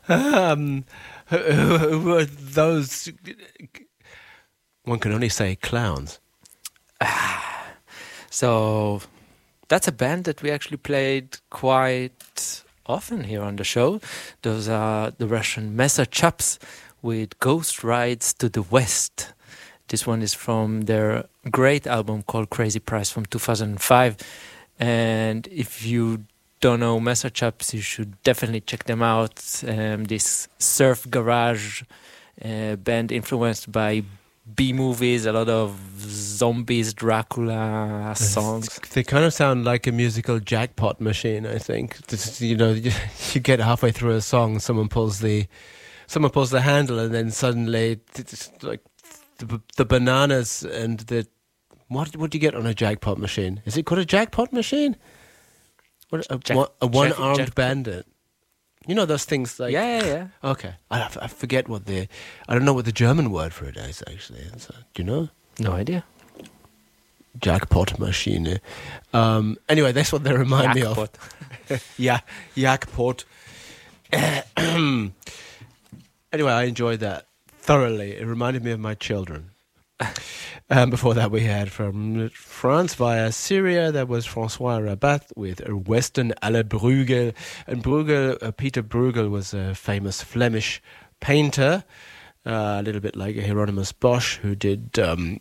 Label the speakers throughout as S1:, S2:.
S1: Um, who were those? One can only say clowns.
S2: So that's a band that we actually played quite often here on the show. Those are the Russian Messer Chaps with Ghost Rides to the West. This one is from their great album called Crazy Price from 2005. And if you don't know Messer Chaps, you should definitely check them out. This surf garage band influenced by B-movies, a lot of zombies, Dracula songs.
S1: They kind of sound like a musical jackpot machine, I think. You get halfway through a song, someone pulls the handle, and then suddenly it's like the bananas and the what do you get on a jackpot machine? Is it called a jackpot machine? A one-armed bandit. You know those things like...
S2: Yeah.
S1: Okay. I forget I don't know what the German word for it is, actually. Do you know?
S2: No idea.
S1: Jackpot machine. Anyway, that's what they remind me of. Yeah, jackpot. Anyway, I enjoyed that thoroughly. It reminded me of my children. Before that, we had from France via Syria, that was François Rabat with Western à la Bruegel. And Bruegel, Peter Bruegel was a famous Flemish painter, a little bit like Hieronymus Bosch, who did,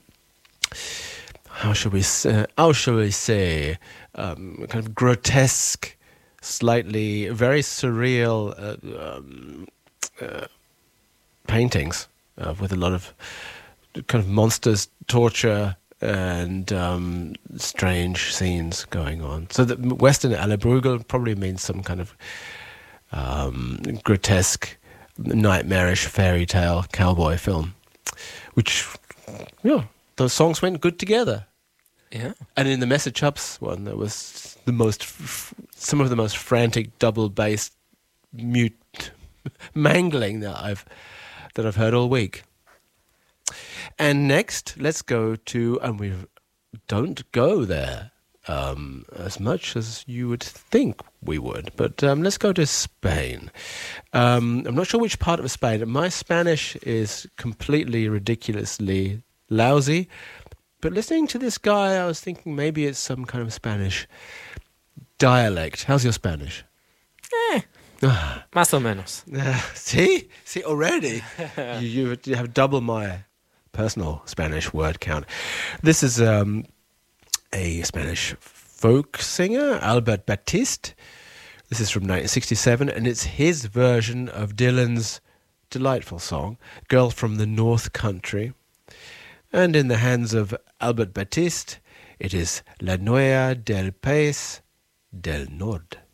S1: how shall we say, kind of grotesque, slightly, very surreal paintings with a lot of kind of monsters, torture, and strange scenes going on. So the Western à la Bruegel probably means some kind of grotesque, nightmarish fairy tale cowboy film, which, those songs went good together.
S2: Yeah.
S1: And in the Messer Chaps one, there was some of the most frantic double bass mute mangling that I've heard all week. And next, let's go to, and we don't go there as much as you would think we would, but let's go to Spain. I'm not sure which part of Spain. My Spanish is completely ridiculously lousy, but listening to this guy, I was thinking maybe it's some kind of Spanish dialect. How's your Spanish?
S2: Más o menos.
S1: See already? you have double my personal Spanish word count. This is a Spanish folk singer, Albert Batiste. This is from 1967, and it's his version of Dylan's delightful song, Girl from the North Country. And in the hands of Albert Batiste, it is La Noia del País del Nord.